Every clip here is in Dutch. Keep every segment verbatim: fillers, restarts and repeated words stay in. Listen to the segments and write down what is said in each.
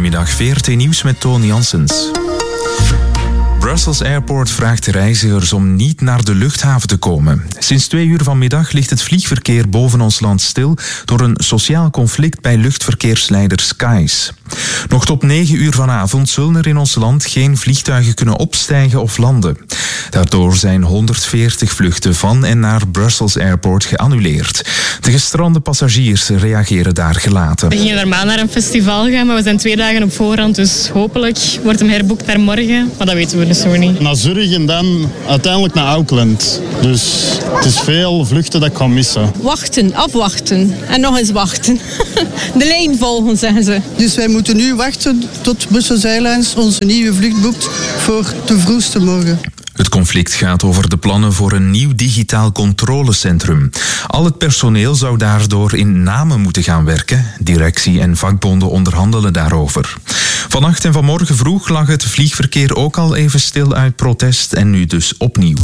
Goedemiddag, V R T Nieuws met Toon Janssens. Brussels Airport vraagt reizigers om niet naar de luchthaven te komen. Sinds twee uur vanmiddag ligt het vliegverkeer boven ons land stil door een sociaal conflict bij luchtverkeersleider Skies. Nog tot negen uur vanavond zullen er in ons land geen vliegtuigen kunnen opstijgen of landen. Daardoor zijn honderdveertig vluchten van en naar Brussels Airport geannuleerd. De gestrande passagiers reageren daar gelaten. We gingen normaal naar een festival gaan, maar we zijn twee dagen op voorhand, dus hopelijk wordt hem herboekt naar morgen, maar dat weten we dus nog niet. Naar Zurich en dan uiteindelijk naar Auckland. Dus het is veel vluchten dat ik ga missen. Wachten, afwachten en nog eens wachten. De lijn volgen, zeggen ze. Dus wij moeten nu wachten tot Brussels Airlines onze nieuwe vlucht boekt voor de vroegste morgen. Het conflict gaat over de plannen voor een nieuw digitaal controlecentrum. Al het personeel zou daardoor in namen moeten gaan werken. Directie en vakbonden onderhandelen daarover. Vannacht en vanmorgen vroeg lag het vliegverkeer ook al even stil uit protest en nu dus opnieuw.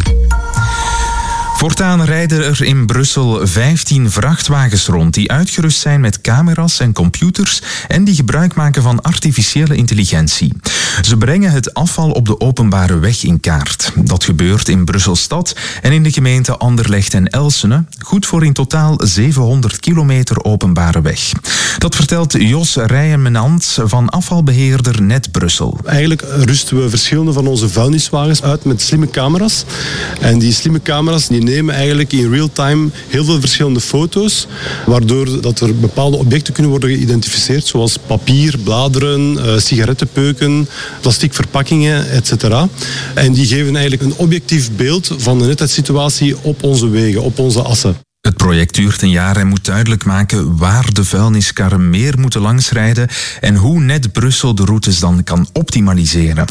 Voortaan rijden er in Brussel vijftien vrachtwagens rond die uitgerust zijn met camera's en computers en die gebruik maken van artificiële intelligentie. Ze brengen het afval op de openbare weg in kaart. Dat gebeurt in Brussel-Stad en in de gemeenten Anderlecht en Elsene, goed voor in totaal zevenhonderd kilometer openbare weg. Dat vertelt Jos Rijenmenant van afvalbeheerder Net Brussel. Eigenlijk rusten we verschillende van onze vuilniswagens uit met slimme camera's. En die slimme camera's die nemen eigenlijk in real time heel veel verschillende foto's, waardoor dat er bepaalde objecten kunnen worden geïdentificeerd, zoals papier, bladeren, uh, sigarettenpeuken, plastic verpakkingen, et cetera. En die geven eigenlijk een objectief beeld van de nettijdssituatie op onze wegen, op onze assen. Het project duurt een jaar en moet duidelijk maken waar de vuilniskarren meer moeten langsrijden en hoe Net Brussel de routes dan kan optimaliseren.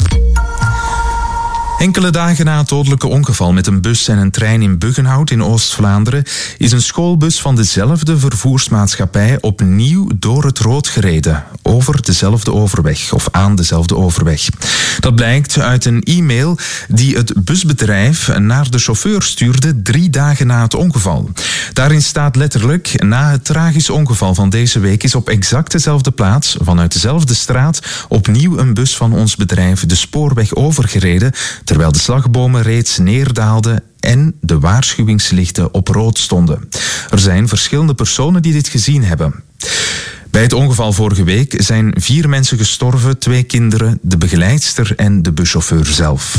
Enkele dagen na het dodelijke ongeval met een bus en een trein in Buggenhout in Oost-Vlaanderen is een schoolbus van dezelfde vervoersmaatschappij opnieuw door het rood gereden. Over dezelfde overweg of aan dezelfde overweg. Dat blijkt uit een e-mail die het busbedrijf naar de chauffeur stuurde drie dagen na het ongeval. Daarin staat letterlijk: na het tragisch ongeval van deze week is op exact dezelfde plaats, vanuit dezelfde straat, opnieuw een bus van ons bedrijf de spoorweg overgereden, terwijl de slagbomen reeds neerdaalden en de waarschuwingslichten op rood stonden. Er zijn verschillende personen die dit gezien hebben. Bij het ongeval vorige week zijn vier mensen gestorven, twee kinderen, de begeleidster en de buschauffeur zelf.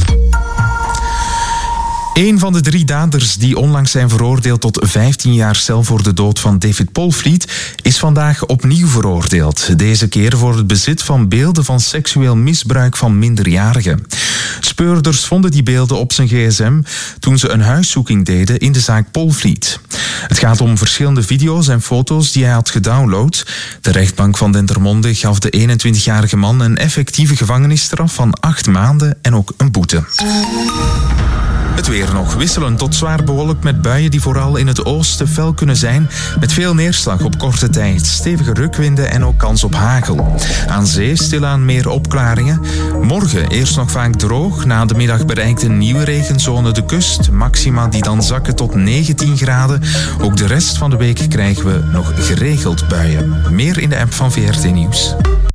Een van de drie daders die onlangs zijn veroordeeld tot vijftien jaar cel voor de dood van David Polvliet is vandaag opnieuw veroordeeld. Deze keer voor het bezit van beelden van seksueel misbruik van minderjarigen. Speurders vonden die beelden op zijn gsm toen ze een huiszoeking deden in de zaak Polvliet. Het gaat om verschillende video's en foto's die hij had gedownload. De rechtbank van Dendermonde gaf de eenentwintigjarige man een effectieve gevangenisstraf van acht maanden en ook een boete. Het weer nog wisselend tot zwaar bewolkt met buien die vooral in het oosten fel kunnen zijn, met veel neerslag op korte tijd, stevige rukwinden en ook kans op hagel. Aan zee stilaan meer opklaringen. Morgen eerst nog vaak droog, na de middag bereikt een nieuwe regenzone de kust, maxima die dan zakken tot negentien graden. Ook de rest van de week krijgen we nog geregeld buien. Meer in de app van V R T Nieuws.